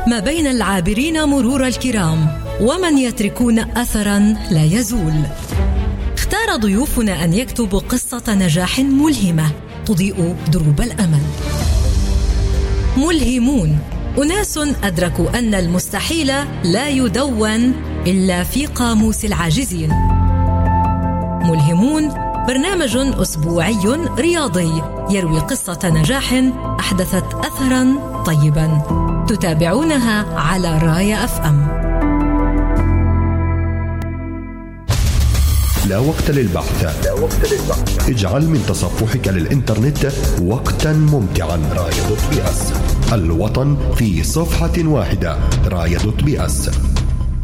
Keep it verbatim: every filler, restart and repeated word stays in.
ما بين العابرين مرور الكرام ومن يتركون أثراً لا يزول. اختار ضيوفنا أن يكتبوا قصة نجاح ملهمة تضيء دروب الأمل. ملهمون، أناس أدركوا أن المستحيل لا يدون إلا في قاموس العاجزين. ملهمون برنامج أسبوعي رياضي يروي قصة نجاح أحدثت أثراً طيباً، تتابعونها على رايا أف أم. لا وقت للبحث. لا وقت للبحث. اجعل من تصفحك للإنترنت وقتاً ممتعاً. رايا دوت بي اس، الوطن في صفحة واحدة. رايا دوت بي اس.